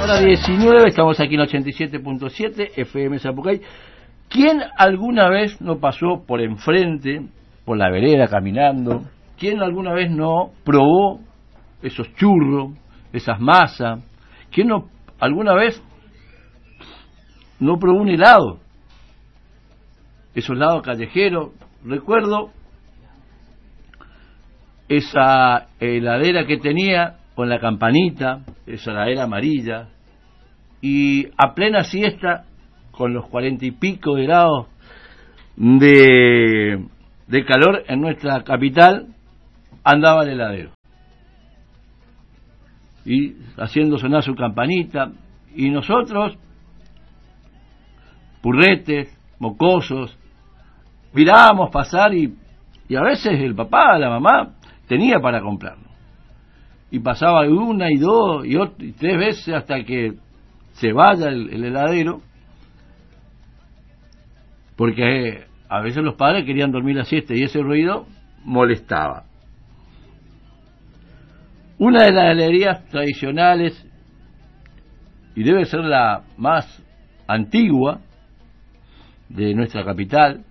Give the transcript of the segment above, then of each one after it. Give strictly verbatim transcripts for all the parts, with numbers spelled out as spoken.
Hora diecinueve, estamos aquí en ochenta y siete punto siete F M Zapucay. ¿Quién alguna vez no pasó por enfrente, por la vereda caminando? ¿Quién alguna vez no probó esos churros, esas masas? ¿Quién no alguna vez no probó un helado? Esos helados callejeros. Recuerdo esa heladera que tenía con la campanita, esa heladera amarilla, y a plena siesta, con los cuarenta y pico de grados de, de calor en nuestra capital, andaba el heladero y haciendo sonar su campanita, y nosotros, purretes, mocosos, mirábamos pasar, y, y a veces el papá, la mamá, tenía para comprarnos, y pasaba una y dos y, otra, y tres veces hasta que se vaya el, el heladero, porque a veces los padres querían dormir la siesta y ese ruido molestaba. Una de las heladerías tradicionales, y debe ser la más antigua de nuestra capital,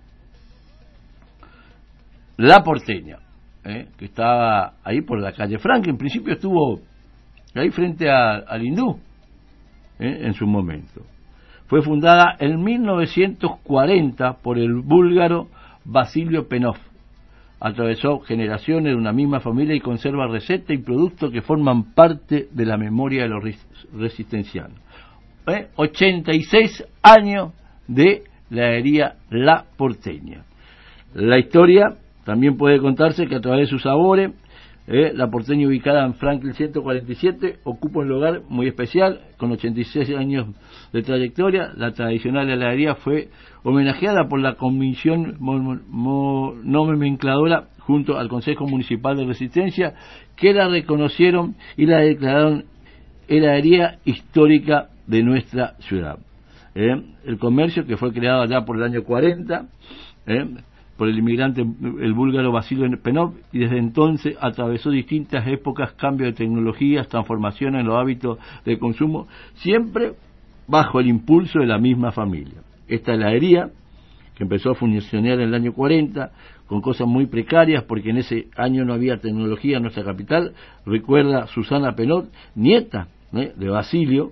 La Porteña, ¿eh? que estaba ahí por la calle Franca. En principio estuvo ahí frente a, al Hindú, ¿eh? en su momento. Fue fundada en mil novecientos cuarenta por el búlgaro Vasilio Penov. Atravesó generaciones de una misma familia y conserva recetas y productos que forman parte de la memoria de los resistencianos. ¿Eh? ochenta y seis años de la heladería La Porteña. La historia también puede contarse que a través de sus sabores, eh, La Porteña, ubicada en Franklin ciento cuarenta y siete, ocupa un lugar muy especial. Con ochenta y seis años de trayectoria, la tradicional heladería fue homenajeada por la Comisión Nomencladora junto al Consejo Municipal de Resistencia, que la reconocieron y la declararon heladería histórica de nuestra ciudad. Eh, el comercio, que fue creado allá por el año cuarenta, eh, por el inmigrante el búlgaro Vasilio Penov, y desde entonces atravesó distintas épocas, cambios de tecnologías, transformaciones en los hábitos de consumo, siempre bajo el impulso de la misma familia. Esta heladería, que empezó a funcionar en el año cuarenta, con cosas muy precarias, porque en ese año no había tecnología en nuestra capital, recuerda Susana Penov, nieta ¿eh? de Vasilio.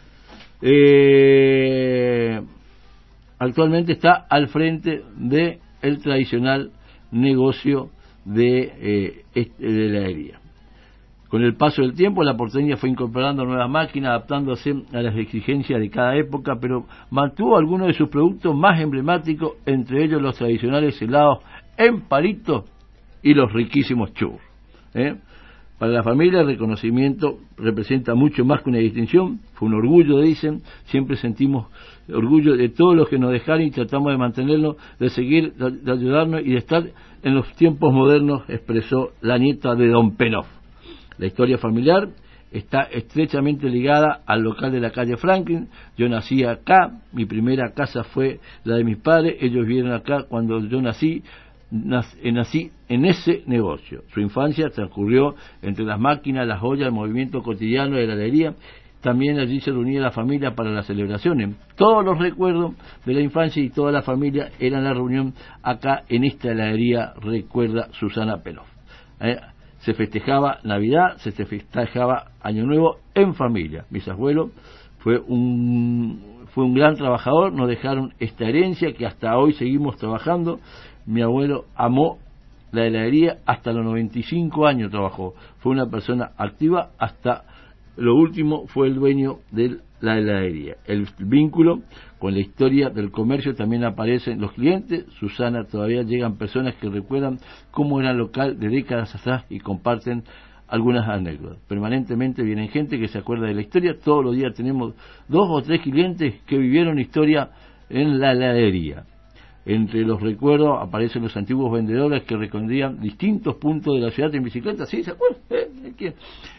Eh, actualmente está al frente de el tradicional negocio de, eh, de heladería. Con el paso del tiempo, La Porteña fue incorporando nuevas máquinas, adaptándose a las exigencias de cada época, pero mantuvo algunos de sus productos más emblemáticos, entre ellos los tradicionales helados en palitos y los riquísimos churros. ¿eh? Para la familia, el reconocimiento representa mucho más que una distinción, fue un orgullo, dicen, siempre sentimos orgullo de todos los que nos dejaron y tratamos de mantenerlo, de seguir, de ayudarnos y de estar en los tiempos modernos, expresó la nieta de don Penov. La historia familiar está estrechamente ligada al local de la calle Franklin. Yo nací acá, mi primera casa fue la de mis padres, ellos vivieron acá cuando yo nací, nací en ese negocio. Su infancia transcurrió entre las máquinas, las ollas, el movimiento cotidiano de la heladería. También allí se reunía la familia para las celebraciones. Todos los recuerdos de la infancia y toda la familia eran la reunión acá en esta heladería, recuerda Susana Penov. ¿Eh? Se festejaba Navidad, se festejaba Año Nuevo en familia. Mis abuelos fue un, fue un gran trabajador, nos dejaron esta herencia que hasta hoy seguimos trabajando. Mi abuelo amó la heladería, hasta los noventa y cinco años trabajó. Fue una persona activa hasta lo último, fue el dueño de la heladería. El vínculo con la historia del comercio también aparece en los clientes. Susana, todavía llegan personas que recuerdan cómo era el local de décadas atrás y comparten algunas anécdotas. Permanentemente vienen gente que se acuerda de la historia. Todos los días tenemos dos o tres clientes que vivieron historia en la heladería. Entre los recuerdos aparecen los antiguos vendedores que recorrían distintos puntos de la ciudad en bicicleta. ¿Sí? ¿Se acuerdan? ¿Eh? ¿Quién?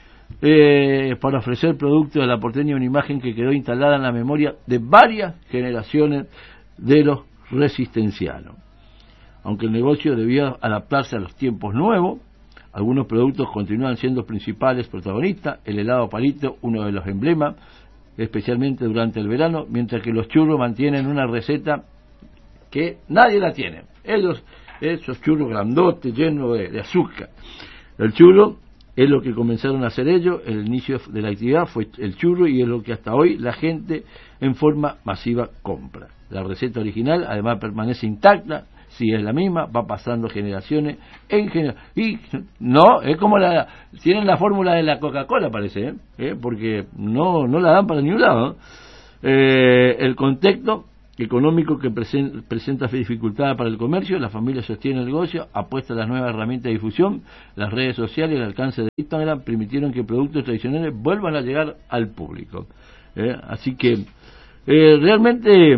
Eh, para ofrecer productos de La Porteña, una imagen que quedó instalada en la memoria de varias generaciones de los resistencianos. Aunque el negocio debió adaptarse a los tiempos nuevos, algunos productos continúan siendo principales protagonistas. El helado palito, uno de los emblemas, especialmente durante el verano, mientras que los churros mantienen una receta que nadie la tiene. Ellos, esos churros grandotes, llenos de, de azúcar. El churro es lo que comenzaron a hacer ellos, el inicio de la actividad fue el churro y es lo que hasta hoy la gente en forma masiva compra. La receta original además permanece intacta, si es la misma, va pasando generaciones en generaciones. Y no, es como la, tienen la fórmula de la Coca-Cola parece, ¿eh? ¿Eh? Porque no, no la dan para ningún lado. Eh, el contexto económico que presen, presenta dificultades para el comercio, la familia sostiene el negocio, apuesta a las nuevas herramientas de difusión, las redes sociales, el alcance de Instagram permitieron que productos tradicionales vuelvan a llegar al público. ¿Eh? Así que eh, realmente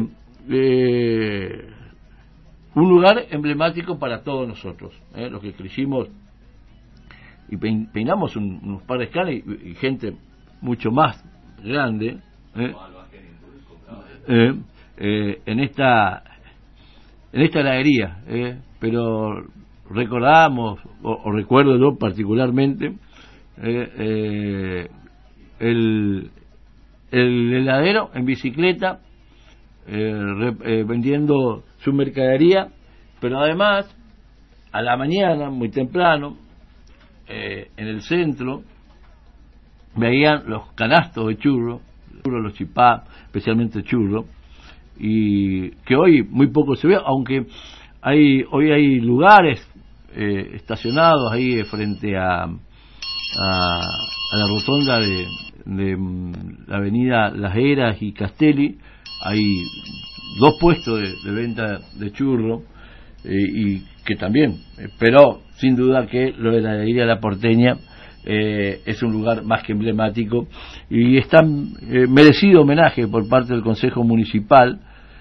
eh, un lugar emblemático para todos nosotros, ¿eh? Los que crecimos y peinamos un, unos par de escalas y, y gente mucho más grande, ¿eh? Eh, Eh, en esta en esta heladería, eh, pero recordamos o, o recuerdo yo particularmente eh, eh, el, el heladero en bicicleta eh, re, eh, vendiendo su mercadería, pero además a la mañana muy temprano eh, en el centro veían los canastos de churros, los chipá, especialmente churros, y que hoy muy poco se ve, aunque hay hoy hay lugares eh, estacionados ahí frente a, a, a la rotonda de, de la avenida Las Heras y Castelli, hay dos puestos de, de venta de churro eh, y que también, eh, pero sin duda que lo de la heladería La Porteña eh, es un lugar más que emblemático y está eh, merecido homenaje por parte del Consejo Municipal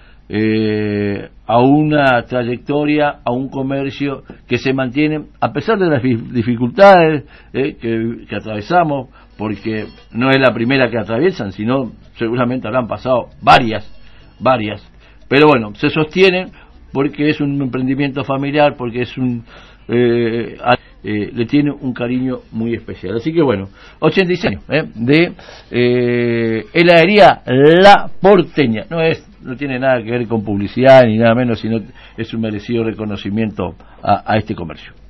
Eh, a una trayectoria, a un comercio que se mantiene a pesar de las dificultades eh, que, que atravesamos, porque no es la primera que atraviesan, sino seguramente habrán pasado varias, varias, pero bueno, se sostienen porque es un emprendimiento familiar, porque es un eh, eh, le tiene un cariño muy especial. Así que bueno, ochenta y seis años eh, de eh, heladería La Porteña. No es, no tiene nada que ver con publicidad ni nada menos, sino es un merecido reconocimiento a, a este comercio.